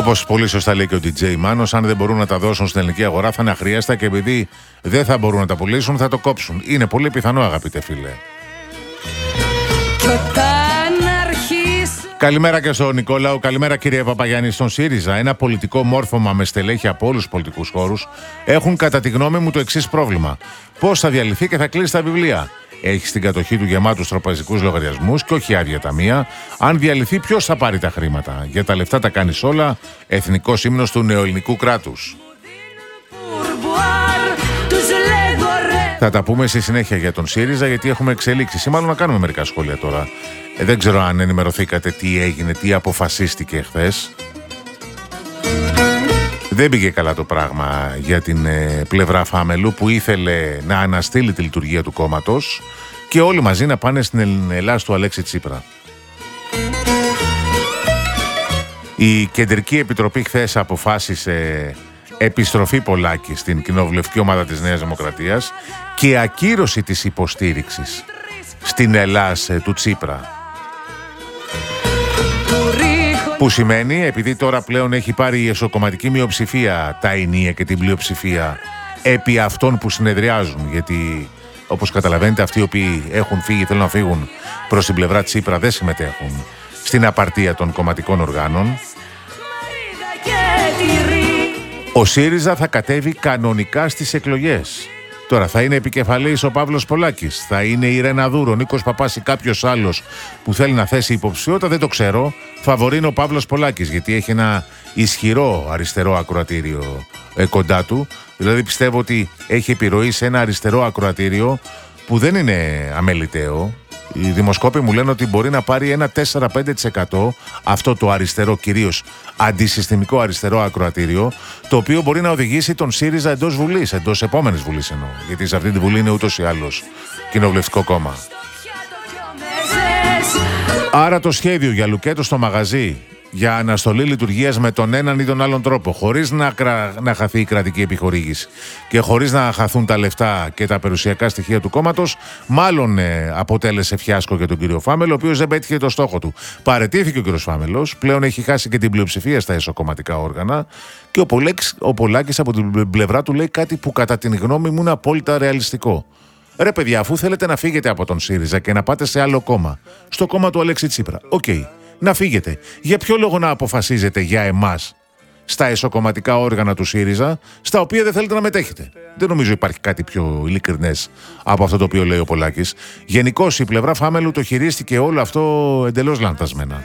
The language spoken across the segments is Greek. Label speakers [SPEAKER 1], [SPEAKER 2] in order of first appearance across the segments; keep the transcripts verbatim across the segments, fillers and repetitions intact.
[SPEAKER 1] Όπως πολύ σωστά λέει και ο ντι τζέι Μάνος, αν δεν μπορούν να τα δώσουν στην ελληνική αγορά θα είναι αχρίαστα και επειδή δεν θα μπορούν να τα πουλήσουν θα το κόψουν. Είναι πολύ πιθανό, αγαπητέ φίλε. Καλημέρα και στον Νικόλαο. Καλημέρα, κύριε Παπαγιάννη. Στον ΣΥΡΙΖΑ, ένα πολιτικό μόρφωμα με στελέχη από όλους τους πολιτικούς χώρους, έχουν κατά τη γνώμη μου το εξής πρόβλημα. Πώς θα διαλυθεί και θα κλείσει τα βιβλία. Έχει στην κατοχή του γεμάτους τραπεζικούς λογαριασμούς και όχι άδεια ταμεία. Αν διαλυθεί, ποιος θα πάρει τα χρήματα? Για τα λεφτά τα κάνεις όλα. Εθνικός ύμνος του νεοελληνικού κράτους. Θα τα πούμε στη συνέχεια για τον ΣΥΡΙΖΑ, γιατί έχουμε εξελίξεις. Ή μάλλον να κάνουμε μερικά σχόλια τώρα. Ε, δεν ξέρω αν ενημερωθήκατε τι έγινε, τι αποφασίστηκε χθες. Δεν πήγε καλά το πράγμα για την ε, πλευρά Φάμελου, που ήθελε να αναστείλει τη λειτουργία του κόμματος και όλοι μαζί να πάνε στην Ελλάδα του Αλέξη Τσίπρα. Η Κεντρική Επιτροπή χθες αποφάσισε επιστροφή Πολάκη στην κοινοβουλευτική ομάδα της Νέας Δημοκρατίας και ακύρωση της υποστήριξης στην Ελλάδα του Τσίπρα. Που σημαίνει, επειδή τώρα πλέον έχει πάρει η εσωκομματική μειοψηφία τα ενία και την πλειοψηφία επί αυτών που συνεδριάζουν, γιατί όπως καταλαβαίνετε αυτοί οι οποίοι έχουν φύγει, θέλουν να φύγουν προς την πλευρά Τσίπρα, δεν συμμετέχουν στην απαρτία των κομματικών οργάνων. Ο ΣΥΡΙΖΑ θα κατέβει κανονικά στις εκλογές. Τώρα θα είναι επικεφαλής ο Παύλος Πολάκης, θα είναι η Ρένα Δούρο, ο Νίκος Παπάς ή κάποιος άλλος που θέλει να θέσει υποψηφιότητα, δεν το ξέρω. Φαβορί είναι ο Παύλος Πολάκης, γιατί έχει ένα ισχυρό αριστερό ακροατήριο ε, κοντά του. Δηλαδή πιστεύω ότι έχει επιρροή σε ένα αριστερό ακροατήριο που δεν είναι αμεληταίο. Οι δημοσκόποι μου λένε ότι μπορεί να πάρει ένα τέσσερα με πέντε τοις εκατό αυτό το αριστερό, κυρίως αντισυστημικό αριστερό ακροατήριο, το οποίο μπορεί να οδηγήσει τον ΣΥΡΙΖΑ εντός Βουλής, εντός επόμενης Βουλής εννοώ, γιατί σε αυτή τη Βουλή είναι ούτως ή άλλως κοινοβουλευτικό κόμμα. Άρα το σχέδιο για λουκέτο στο μαγαζί, για αναστολή λειτουργίας με τον έναν ή τον άλλον τρόπο, χωρίς να, κρα... να χαθεί η κρατική επιχορήγηση και χωρίς να χαθούν τα λεφτά και τα περιουσιακά στοιχεία του κόμματος, μάλλον ε, αποτέλεσε φιάσκο για τον κύριο Φάμελο, ο οποίος δεν πέτυχε το στόχο του. Παραιτήθηκε ο κύριος Φάμελος, πλέον έχει χάσει και την πλειοψηφία στα εσωκομματικά όργανα και ο, Πολέξ, ο Πολάκης από την πλευρά του λέει κάτι που κατά την γνώμη μου είναι απόλυτα ρεαλιστικό. Ρε παιδιά, αφού θέλετε να φύγετε από τον ΣΥΡΙΖΑ και να πάτε σε άλλο κόμμα, στο κόμμα του Αλέξη Τσίπρα, οκ. Okay. Να φύγετε. Για ποιο λόγο να αποφασίζετε για εμάς στα εσωκομματικά όργανα του ΣΥΡΙΖΑ, στα οποία δεν θέλετε να μετέχετε? Δεν νομίζω υπάρχει κάτι πιο ειλικρινές από αυτό το οποίο λέει ο Πολάκης. Γενικώς η πλευρά Φάμελου το χειρίστηκε όλο αυτό εντελώς λανθασμένα.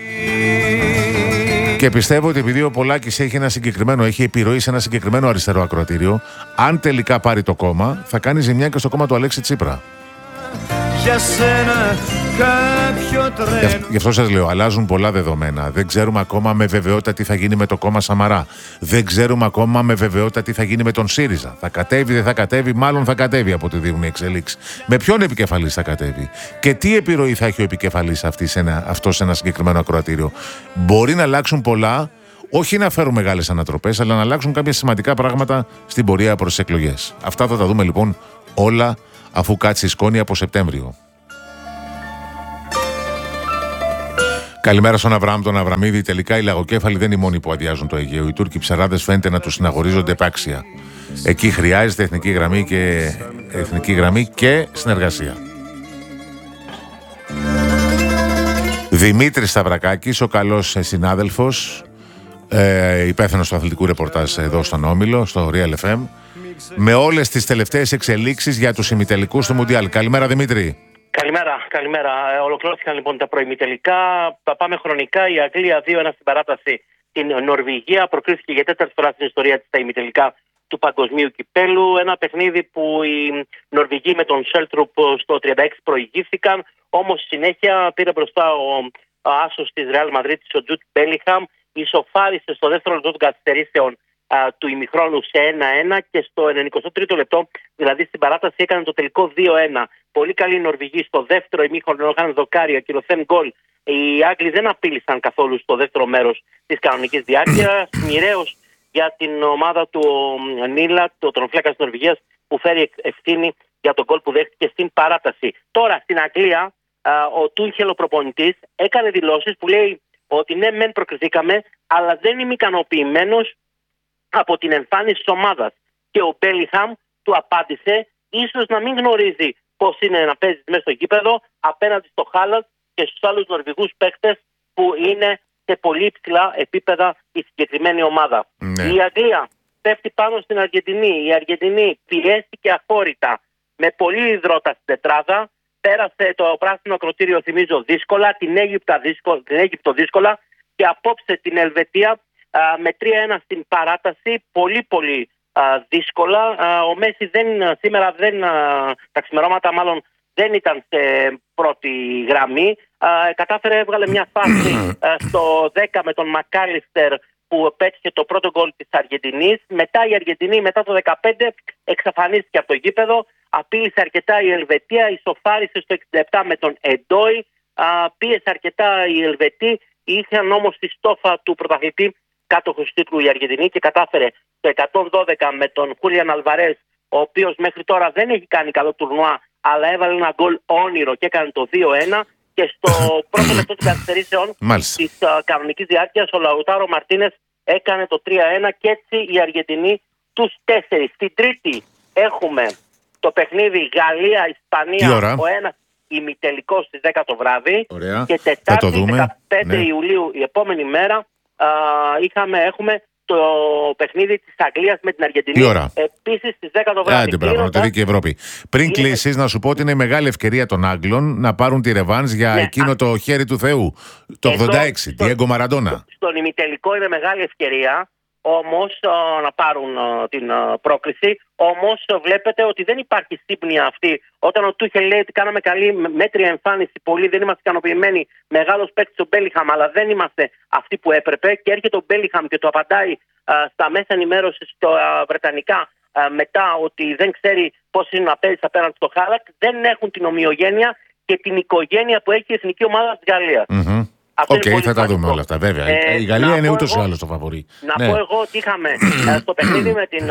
[SPEAKER 1] Και πιστεύω ότι επειδή ο Πολάκης έχει ένα συγκεκριμένο, έχει επιρροή σε ένα συγκεκριμένο αριστερό ακροατήριο, αν τελικά πάρει το κόμμα, θα κάνει ζημιά και στο κόμμα του Αλέξη Τσίπρα. Για σένα κάποιο τρένο. Γι' αυτό σας λέω, αλλάζουν πολλά δεδομένα. Δεν ξέρουμε ακόμα με βεβαιότητα τι θα γίνει με το κόμμα Σαμαρά. Δεν ξέρουμε ακόμα με βεβαιότητα τι θα γίνει με τον ΣΥΡΙΖΑ. Θα κατέβει, δεν θα κατέβει, μάλλον θα κατέβει από τη δείχνουν οι εξελίξεις. Με ποιον επικεφαλής θα κατέβει και τι επιρροή θα έχει ο επικεφαλής αυτή σε ένα, αυτό σε ένα συγκεκριμένο ακροατήριο. Μπορεί να αλλάξουν πολλά, όχι να φέρουν μεγάλες ανατροπές, αλλά να αλλάξουν κάποια σημαντικά πράγματα στην πορεία προς τις εκλογές. Αυτά θα τα δούμε λοιπόν όλα αφού κάτσει η σκόνη από Σεπτέμβριο. Καλημέρα στον Αβραάμ τον Αβραμίδη. Τελικά οι λαγοκέφαλοι δεν είναι οι μόνοι που αδειάζουν το Αιγαίο. Οι Τούρκοι ψαράδες φαίνεται να τους συναγορίζονται επάξια. Εκεί χρειάζεται εθνική γραμμή και, εθνική γραμμή και συνεργασία. Δημήτρης Σταυρακάκης, ο καλός συνάδελφος, ε, υπεύθυνος του αθλητικού ρεπορτάζ εδώ στον Όμιλο, στο Real εφ εμ, με όλες τις τελευταίες εξελίξεις για τους ημιτελικούς του Μουντιάλ. Καλημέρα Δημήτρη.
[SPEAKER 2] Καλημέρα, καλημέρα. Ε, ολοκληρώθηκαν λοιπόν τα προημιτελικά. Πάμε χρονικά. Η Αγγλία δύο ένα στην παράταση την Νορβηγία. Προκρίθηκε για τέταρτη φορά στην ιστορία της στα ημιτελικά του Παγκοσμίου Κυπέλου. Ένα παιχνίδι που οι Νορβηγοί με τον Σέλτρουπ στο τριάντα έξι προηγήθηκαν. Όμως στη συνέχεια πήρε μπροστά ο, ο άσος της Ρεάλ Μαδρίτης, ο Τζουτ Μπέλιγχαμ. Ισοφάρισε στο δεύτερο λεπτό των καθυστερήσεων του ημιχρόνου σε ένα ένα και στο ενενηκοστό τρίτο λεπτό, δηλαδή στην παράταση, έκανε το τελικό δύο ένα. Πολύ καλή Νορβηγοί στο δεύτερο ημίχρονο, είχαν δοκάρια, κυρωθέν γκολ. Οι Άγγλοι δεν απείλησαν καθόλου στο δεύτερο μέρος της κανονικής διάρκειας. Μοιραίος για την ομάδα του Νίλα, το τερματοφύλακα της Νορβηγίας, που φέρει ευθύνη για τον γκολ που δέχτηκε στην παράταση. Τώρα στην Αγγλία, ο Τούχελ, ο προπονητής, έκανε δηλώσεις που λέει ότι ναι, μεν προκριθήκαμε, αλλά δεν είμαι ικανοποιημένος από την εμφάνιση της ομάδας. Και ο Μπέλιγχαμ του απάντησε, ίσως να μην γνωρίζει πώς είναι να παίζει μέσα στο γήπεδο απέναντι στο Χάλαντ και στους άλλους Νορβηγούς παίκτες που είναι σε πολύ υψηλά επίπεδα η συγκεκριμένη ομάδα.
[SPEAKER 1] Ναι.
[SPEAKER 2] Η Αγγλία πέφτει πάνω στην Αργεντινή. Η Αργεντινή πιέστηκε αφόρητα με πολύ υδρότα στην τετράδα. Πέρασε το πράσινο ακροτήριο, θυμίζω, δύσκολα, την Αίγυπτο δύσκολα, την Αίγυπτο δύσκολα και απόψε την Ελβετία α, με τρία ένα στην παράταση, πολύ πολύ α, δύσκολα. Α, ο Μέση δεν, σήμερα δεν, α, τα ξημερώματα μάλλον δεν ήταν σε πρώτη γραμμή. Α, κατάφερε, έβγαλε μια φάση α, στο δέκα με τον Μακάλιστερ που πέτυχε το πρώτο γκολ της Αργεντινής. Μετά η Αργεντινή, μετά το δεκαπέντε, εξαφανίστηκε από το γήπεδο. Απείλησε αρκετά η Ελβετία, ισοφάρισε στο εξήντα επτά με τον Εντόι. Πίεσε αρκετά η Ελβετή. Είχαν όμως τη στόφα του πρωταθλητή κάτοχος τίτλου η Αργεντινή και κατάφερε το εκατόν δώδεκα με τον Χούλιαν Αλβαρές, ο οποίος μέχρι τώρα δεν έχει κάνει καλό τουρνουά, αλλά έβαλε ένα γκολ όνειρο και έκανε το δύο ένα. Και στο πρώτο λεπτό των καθυστερήσεων της uh, κανονικής διάρκειας ο Λαουτάρο Μαρτίνες έκανε το τρία ένα και έτσι η Αργεντινή τους τέσσερις. Στην τρίτη έχουμε το παιχνίδι Γαλλία-Ισπανία, ο ένας ημιτελικός στις δέκα το βράδυ.
[SPEAKER 1] Ωραία.
[SPEAKER 2] Και Τετάρτη δεκαπέντε ναι. Ιουλίου η επόμενη μέρα α, είχαμε, έχουμε το παιχνίδι της Αγγλίας με την Αργεντινή. Επίσης στις δέκα το βράδυ.
[SPEAKER 1] Άντε, μπράβο, και Ευρώπη. Πριν είναι... κλείσεις, να σου πω ότι είναι μεγάλη ευκαιρία των Άγγλων να πάρουν τη ρεβάνς για ναι, εκείνο α... το χέρι του Θεού. Το ογδόντα έξι, τη Διέγκο Μαραντόνα. Στον ημιτελικό είναι μεγάλη ευκαιρία. Όμως να πάρουν την πρόκριση. Όμως βλέπετε ότι δεν υπάρχει σύμπνοια αυτή. Όταν ο Τούχελ λέει ότι κάναμε καλή μέτρια εμφάνιση, πολλοί δεν είμαστε ικανοποιημένοι, μεγάλος παίκτης ο Μπέλιγχαμ, αλλά δεν είμαστε αυτοί που έπρεπε. Και έρχεται ο Μπέλιγχαμ και το απαντάει α, στα μέσα ενημέρωση στο α, βρετανικά α, μετά ότι δεν ξέρει πώς είναι να παίζει απέναντι στο Χάλαντ. Δεν έχουν την ομοιογένεια και την οικογένεια που έχει η εθνική ομάδα της Γαλλίας. Mm-hmm. Οκ, okay, θα τα δούμε όλα αυτά, βέβαια. Ε, η Γαλλία είναι ούτως ή άλλως το φαβορί.
[SPEAKER 2] Να ναι. πω εγώ ότι είχαμε στο παιχνίδι με την,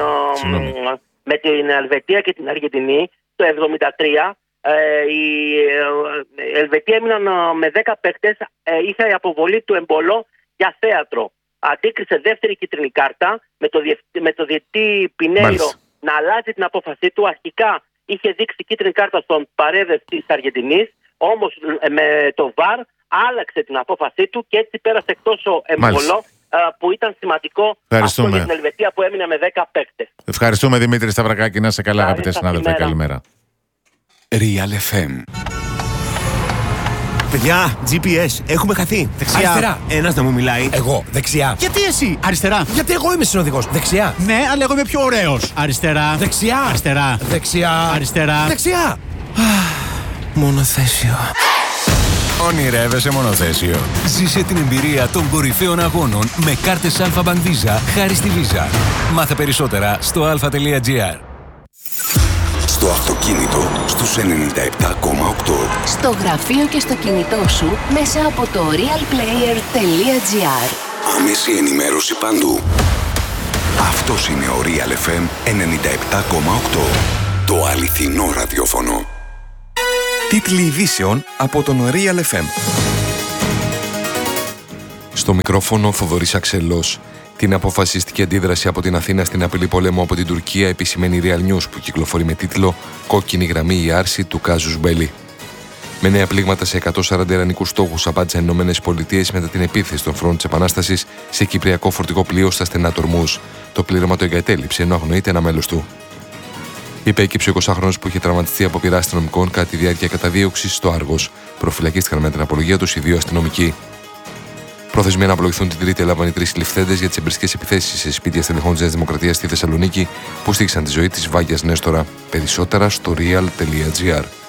[SPEAKER 2] με την Ελβετία και την Αργεντινή το εβδομήντα τρία. Ε, η Ελβετία έμειναν με δέκα παίκτες, ε, είχε αποβολή του Εμπολό για θέατρο. Αντίκρισε δεύτερη κίτρινη κάρτα με το, με το διαιτητή Πινέιρο να αλλάζει την απόφασή του. Αρχικά είχε δείξει κίτρινη κάρτα στον Παρέδες της Αργεντινής, όμως με το βαρ άλλαξε την απόφασή του και έτσι πέρασε εκτός ο Εμπολό, που ήταν σημαντικό αυτό για την Ελβετία που έμεινε με δέκα παίκτες.
[SPEAKER 1] Ευχαριστούμε Δημήτρη Σταυρακάκη, να είσαι καλά αγαπητέ συνάδελφε, καλημέρα.
[SPEAKER 3] Real εφ εμ.
[SPEAKER 4] Παιδιά, τζι πι ες, έχουμε χαθεί.
[SPEAKER 5] Δεξιά. Αριστερά.
[SPEAKER 4] Ένας να μου μιλάει.
[SPEAKER 5] Εγώ. Δεξιά.
[SPEAKER 4] Γιατί εσύ?
[SPEAKER 5] Αριστερά.
[SPEAKER 4] Γιατί εγώ είμαι συνοδηγός.
[SPEAKER 5] Δεξιά.
[SPEAKER 4] Ναι, αλλά εγώ είμαι πιο ωραίος.
[SPEAKER 5] Αριστερά.
[SPEAKER 4] Δεξιά.
[SPEAKER 5] Αριστερά.
[SPEAKER 4] Δεξιά.
[SPEAKER 5] Αριστερά.
[SPEAKER 4] Δεξιά. Μονοθέσιο.
[SPEAKER 3] Ονειρεύεσαι μονοθέσιο. Ζήσε την εμπειρία των κορυφαίων αγώνων με κάρτες Alpha Bank Visa χάρη στη Visa. Μάθε περισσότερα στο αλφα τελεία τζι άρ.
[SPEAKER 6] Στο αυτοκίνητο στους ενενήντα επτά κόμμα οκτώ.
[SPEAKER 7] Στο γραφείο και στο κινητό σου μέσα από το realplayer τελεία τζι άρ.
[SPEAKER 6] Άμεση ενημέρωση παντού. Αυτός είναι ο Real εφ εμ ενενήντα επτά κόμμα οκτώ. Το αληθινό ραδιόφωνο.
[SPEAKER 3] Τίτλοι ειδήσεων από τον Real εφ εμ. Στο μικρόφωνο Θοδωρής Αξελός. Την αποφασιστική αντίδραση από την Αθήνα στην απειλή πολέμου από την Τουρκία επισημαίνει Real News, που κυκλοφορεί με τίτλο «Κόκκινη γραμμή η άρση του κάζους Μπέλι». Με νέα πλήγματα σε εκατόν σαράντα ιρανικούς στόχους απάντησαν οι Ηνωμένες Πολιτείες μετά την επίθεση των φρόντων της Επανάστασης σε κυπριακό φορτηγό πλοίο στα στενά του Ορμούζ. Το πλήρωμα το εγκατέλειψε ενώ αγνοείται ένα μέλος του. Υπέκυψε ο εικοσάχρονος που είχε τραυματιστεί από πειρά αστυνομικών κατά τη διάρκεια καταδίωξης στο Άργος. Προφυλακίστηκαν με την απολογία τους οι δύο αστυνομικοί. Προθεσμία να απολογηθούν την Τρίτη έλαβαν οι τρεις συλληφθέντες για τις εμπριστικές επιθέσεις σε σπίτια στελεχών της Νέας Δημοκρατίας στη Θεσσαλονίκη που στήξαν τη ζωή της Βάγιας Νέστορα. Περισσότερα στο real τελεία τζι άρ.